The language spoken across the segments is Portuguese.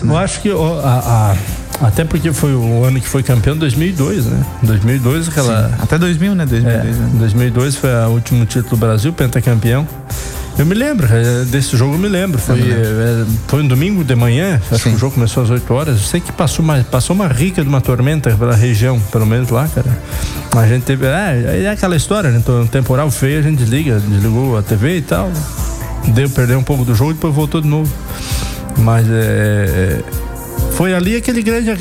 isso, né? Eu acho que até porque foi o ano que foi campeão, 2002, né? 2002, aquela... Sim, até 2000, né? 2002, né? 2002 foi o último título do Brasil, pentacampeão. Eu me lembro, desse jogo eu me lembro. Foi um domingo de manhã, acho que o jogo começou às 8 horas. Eu sei que passou uma rica de uma tormenta pela região, pelo menos lá, cara. A gente teve. É aquela história, né? Um temporal feio, a gente desligou a TV e tal. Perdeu um pouco do jogo e depois voltou de novo. Mas foi ali aquela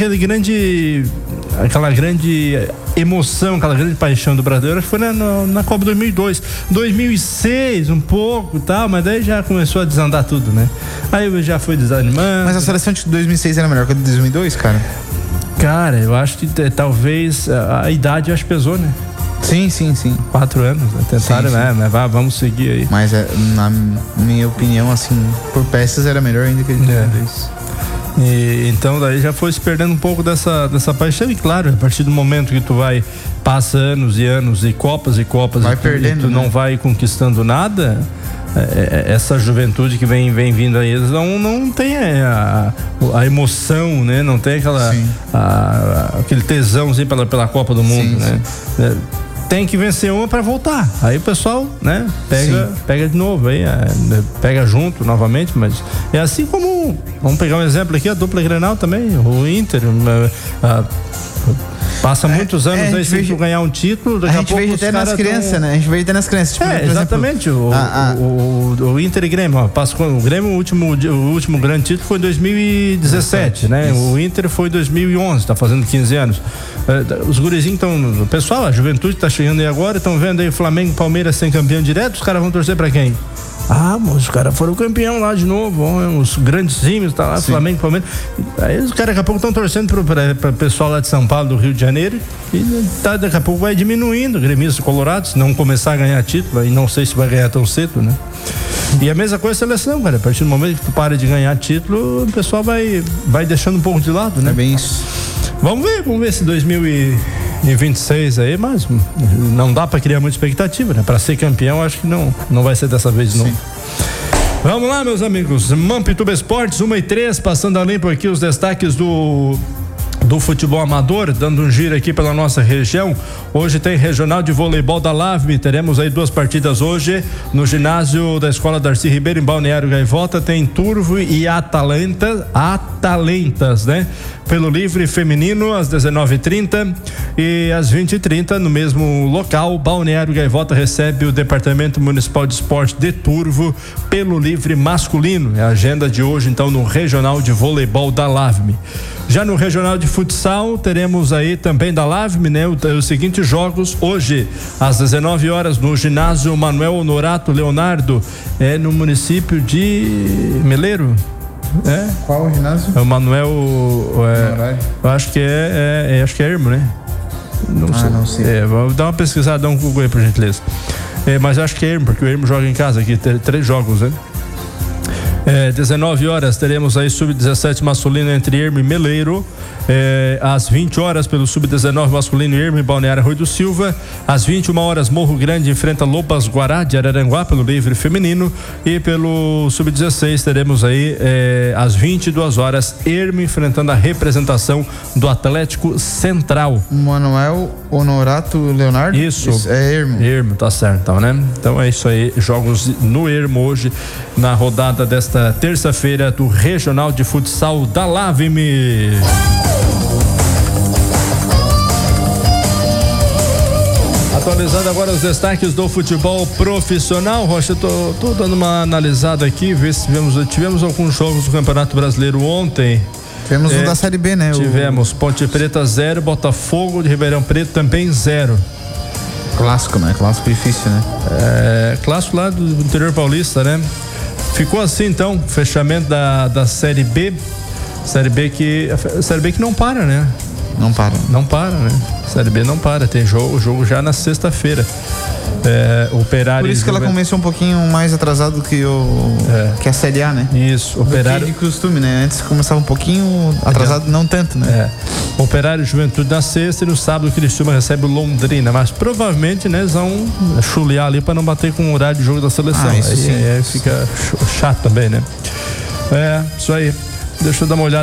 grande emoção, aquela grande paixão do brasileiro, foi na Copa 2002, 2006 um pouco e tal, mas daí já começou a desandar tudo, né? Aí já foi desanimando. Mas a seleção de 2006 era melhor que a de 2002, cara? Cara, eu acho que talvez a idade acho que pesou, né? Sim. 4 anos, né? Tentaram, né? Vamos seguir aí. Mas na minha opinião, assim, por peças era melhor ainda que a de 2002. E então daí já foi se perdendo um pouco dessa paixão, e claro, a partir do momento que tu passa anos e anos e copas vai perdendo, e tu não vai conquistando nada, essa juventude que vem vindo aí, eles não tem a emoção, né? Não tem aquele tesãozinho pela Copa do Mundo, né? Sim. Tem que vencer uma para voltar. Aí o pessoal, né, pega de novo, aí pega junto novamente, mas é assim como, vamos pegar um exemplo aqui, a dupla Grenal também, o Inter, passa muitos anos aí sem ganhar um título, daqui a pouco veio até nas crianças, né? A gente veio até nas crianças. Tipo, exatamente. O Inter e Grêmio, o Grêmio, o último grande título foi em 2017, né? Isso. O Inter foi em 2011, tá fazendo 15 anos. Os gurizinhos o pessoal, a juventude tá chegando aí agora, estão vendo aí Flamengo e Palmeiras sem campeão direto, os caras vão torcer pra quem? Mas os caras foram campeão lá de novo, os grandes times, tá lá, Flamengo, Palmeiras. Aí os caras daqui a pouco estão torcendo para pessoal lá de São Paulo, do Rio de Janeiro, e daqui a pouco vai diminuindo, gremistas colorados, se não começar a ganhar título, e não sei se vai ganhar tão cedo, né? E a mesma coisa a seleção, cara, a partir do momento que tu para de ganhar título, o pessoal vai deixando um pouco de lado, né? É bem isso. Vamos ver se 2026 aí, mas não dá pra criar muita expectativa, né? Pra ser campeão, acho que não vai ser dessa vez, não. Vamos lá, meus amigos, Mampituba Esportes 1-3, passando a limpo aqui os destaques do futebol amador, dando um giro aqui pela nossa região. Hoje tem regional de voleibol da LAVME, teremos aí 2 partidas hoje no ginásio da Escola Darcy Ribeiro, em Balneário Gaivota. Tem Turvo e Atalentas, né? Pelo livre feminino às 19h30 e às 20h30 no mesmo local, Balneário Gaivota recebe o Departamento Municipal de Esporte de Turvo pelo livre masculino. É a agenda de hoje, então, no regional de voleibol da LAVME. Já no regional de futsal, teremos aí também da LAVME, né? Os seguintes jogos hoje, às 19 horas, no ginásio Manuel Honorato Leonardo, no município de Meleiro. Qual o ginásio? É o Manuel. Eu acho que acho que é Ermo, né? Não sei. Vamos dar uma pesquisada, dar um Google aí, por gentileza. Mas eu acho que é Ermo, porque o Ermo joga em casa aqui, 3 jogos, né? 19 horas teremos aí sub-17 masculino entre Ermo e Meleiro. Às 20 horas pelo sub-19 masculino, Ermo e Balneário Rui do Silva. Às 21 horas, Morro Grande enfrenta Lobas Guará de Araranguá pelo livre feminino. E pelo sub-16 teremos aí às 22 horas Ermo enfrentando a representação do Atlético Central. Manuel Honorato Leonardo? Isso é Ermo. Ermo, tá certo, então, né? Então é isso aí, jogos no Ermo hoje, na rodada desta terça-feira do Regional de Futsal da LAVME. Atualizando agora os destaques do futebol profissional, Rocha, tô dando uma analisada aqui, ver se tivemos alguns jogos do Campeonato Brasileiro ontem. Tivemos um da Série B, né? Tivemos Ponte Preta 0, Botafogo de Ribeirão Preto também 0. Clássico, né? Clássico difícil, né? Clássico lá do interior paulista, né? Ficou assim, então, fechamento da Série B. Série B que não para, né? Não para, né? Série B não para, tem jogo já na sexta-feira. Operário. Por isso que ela começou um pouquinho mais atrasado que a Série A, né? Isso, Operário. De costume, né? Antes começava um pouquinho atrasado, não tanto, né? Operário Juventude na sexta e no sábado o Criciúma recebe o Londrina, mas provavelmente, né, eles vão chulear ali para não bater com o horário de jogo da seleção. Aí fica chato também, né? Isso aí. Deixa eu dar uma olhada